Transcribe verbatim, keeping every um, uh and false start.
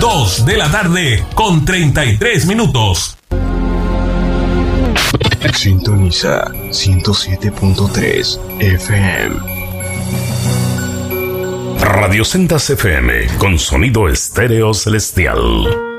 dos de la tarde con treinta y tres minutos. Sintoniza ciento siete punto tres F M. Radio Sendas F M con sonido estéreo celestial.